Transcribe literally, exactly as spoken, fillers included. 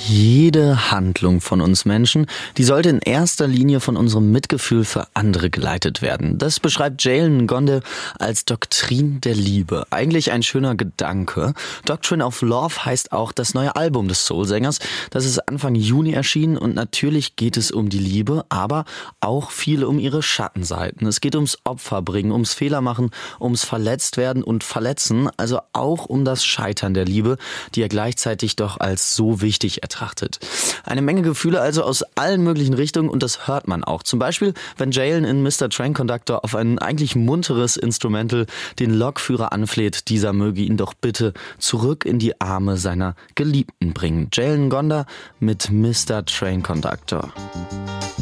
Jede Handlung von uns Menschen, die sollte in erster Linie von unserem Mitgefühl für andere geleitet werden. Das beschreibt Jalen Ngonde als Doktrin der Liebe. Eigentlich ein schöner Gedanke. Doctrine of Love heißt auch das neue Album des Soulsängers. Das ist Anfang Juni erschienen und natürlich geht es um die Liebe, aber auch viel um ihre Schattenseiten. Es geht ums Opferbringen, ums Fehlermachen, ums Verletztwerden und Verletzen, also auch um das Scheitern der Liebe, die er gleichzeitig doch als so wichtig ertrachtet. Eine Menge Gefühle also aus allen möglichen Richtungen und das hört man auch. Zum Beispiel, wenn Jalen in Mister Train Conductor auf ein eigentlich munteres Instrumental den Lokführer anfleht, dieser möge ihn doch bitte zurück in die Arme seiner Geliebten bringen. Jalen Ngonde mit Mister Train Conductor.